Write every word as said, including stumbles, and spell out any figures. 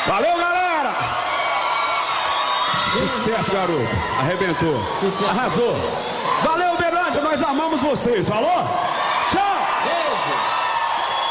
Valeu, galera! Sucesso, garoto. Arrebentou. Sucesso. Arrasou. Valeu, Uberlândia. Nós amamos vocês. Falou? Tchau. Beijo.